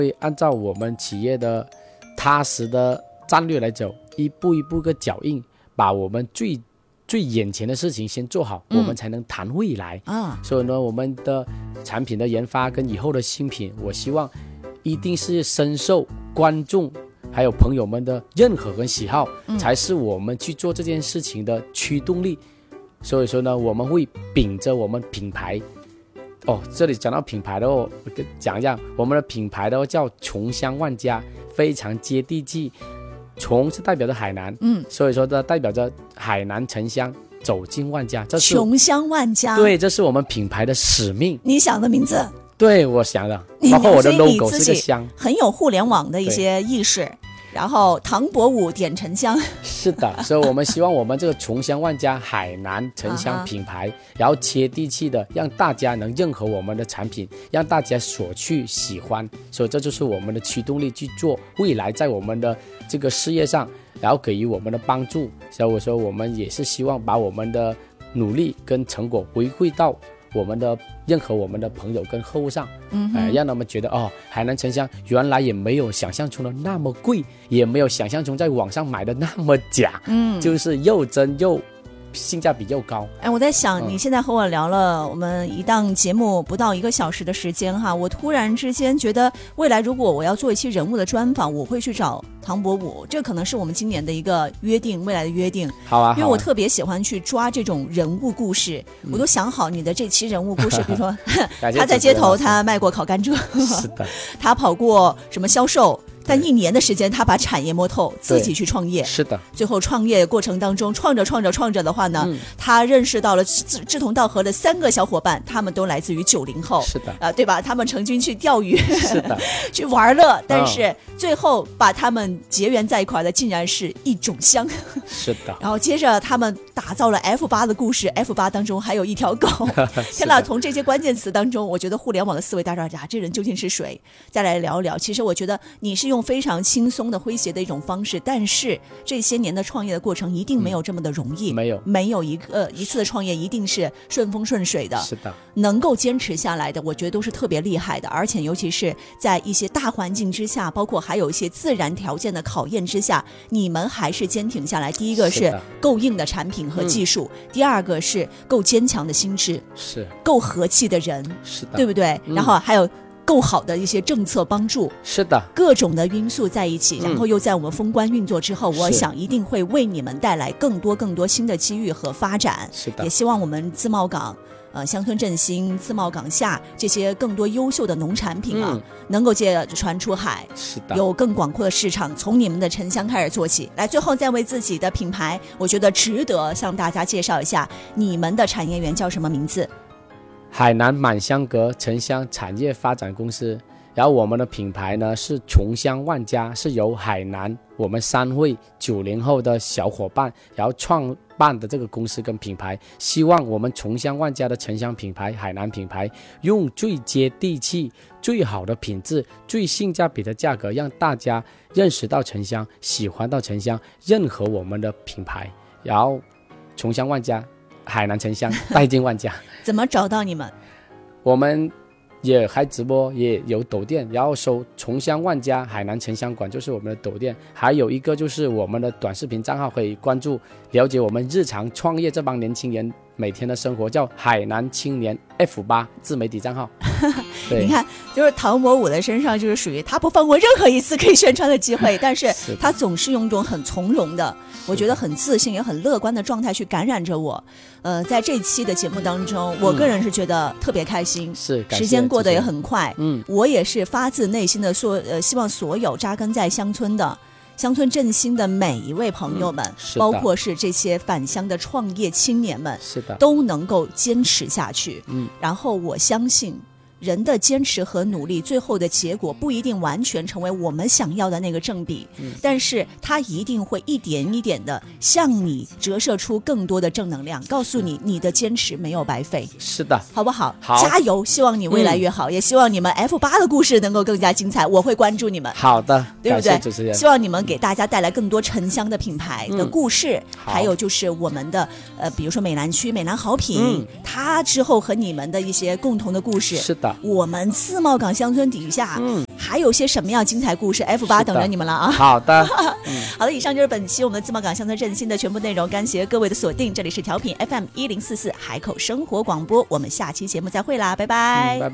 会按照我们企业的踏实的战略来走，一步一步个脚印，把我们最眼前的事情先做好，我们才能谈未来所以呢，我们的产品的研发跟以后的新品，我希望一定是深受观众还有朋友们的认可跟喜好，才是我们去做这件事情的驱动力。所以说呢，我们会秉着我们品牌这里讲到品牌的我讲一下，我们的品牌的叫醇香万家，非常接地气。醇是代表着海南，所以说呢，代表着海南沉香走进万家，这是醇香万家， 对，这是我们品牌的使命。 你想的名字？ 对，我想的，包括我的 logo 是个香， 很有互联网的一些意识。然后唐伯虎点沉香， 是的，所以我们希望我们这个醇香万家海南沉香品牌然后接地气的让大家能认可我们的产品，让大家所去喜欢，所以这就是我们的驱动力，去做未来在我们的这个事业上然后给予我们的帮助。所以我说我们也是希望把我们的努力跟成果回馈到我们的任何我们的朋友跟客户上，让他们觉得海南沉香原来也没有想象中的那么贵，也没有想象中在网上买的那么假，就是又真又性价比又高。 我在想，你现在和我聊了我们一档节目不到1个小时的时间哈，我突然之间觉得未来如果我要做一期人物的专访，我会去找唐伯虎，这可能是我们今年的一个约定，未来的约定。 好啊， 因为我特别喜欢去抓这种人物故事，我都想好你的这期人物故事，比如说他在街头他卖过烤甘蔗， 是的， 他跑过什么销售，但1年的时间他把产业摸透，自己去创业。 是的， 最后创业过程当中创着的话呢，他认识到了志同道合的3个小伙伴，他们都来自于90后。 是的， 对吧？他们曾经去钓鱼， 是的去玩乐，但是最后把他们结缘在一块的竟然是一种香。 是的， 然后接着他们打造了 F8 的故事，F8 当中还有一条狗。天哪，从这些关键词当中，我觉得互联网的思维大家这人究竟是谁？再来聊一聊，其实我觉得你是用非常轻松的诙谐的一种方式，但是这些年的创业的过程一定没有这么的容易，没有一次的创业一定是顺风顺水的。 是的， 能够坚持下来的我觉得都是特别厉害的，而且尤其是在一些大环境之下，包括还有一些自然条件的考验之下，你们还是坚挺下来。第一个是够硬的产品和技术，第二个是够坚强的心智， 是够和气的人， 是的， 对不对？然后还有够好的一些政策帮助， 是的， 各种的因素在一起，然后又在我们封关运作之后，我想一定会为你们带来更多新的机遇和发展。 是的， 也希望我们自贸港乡村振兴、自贸港下这些更多优秀的农产品能够借船出海， 是的， 有更广阔的市场，从你们的沉香开始做起。来，最后再为自己的品牌，我觉得值得向大家介绍一下，你们的产业园叫什么名字？ 海南满香阁沉香产业发展公司。然后我们的品牌呢是醇香万家，是由海南我们3位90后的小伙伴然后创办的这个公司跟品牌，希望我们醇香万家的沉香品牌海南品牌用最接地气最好的品质最性价比的价格，让大家认识到沉香，喜欢到沉香，认可我们的品牌，然后醇香万家海南沉香带进万家。 怎么找到你们？ 我们也开直播，也有抖店，然后搜醇香万家海南沉香馆就是我们的抖店，还有一个就是我们的短视频账号可以关注，了解我们日常创业这帮年轻人每天的生活，叫海南青年 F8 自媒体账号。 你看，就是唐伯虎的身上就是属于他不放过任何一次可以宣传的机会，但是他总是用一种很从容的，我觉得很自信也很乐观的状态去感染着我。在这期的节目当中，我个人是觉得特别开心， 是时间过得也很快。我也是发自内心的说，希望所有扎根在乡村的乡村振兴的每一位朋友们，包括是这些返乡的创业青年们， 是的， 都能够坚持下去。然后我相信人的坚持和努力，最后的结果不一定完全成为我们想要的那个正比，但是它一定会一点一点的向你折射出更多的正能量，告诉你你的坚持没有白费。 是的， 好不好？ 好， 加油！希望你未来越好，也希望你们 F8 的故事能够更加精彩，我会关注你们。 好的， 对不对？ 主持人， 希望你们给大家带来更多沉香的品牌的故事，还有就是我们的比如说美南区美南好品，它之后和你们的一些共同的故事。 是的， 我们自贸港乡村底下还有些什么样精彩故事 F8 等着你们了啊。 好的好的，以上就是本期我们的自贸港乡村振兴的全部内容，感谢各位的锁定，这里是调频 FM 1044海口生活广播，我们下期节目再会啦，拜拜。 拜拜。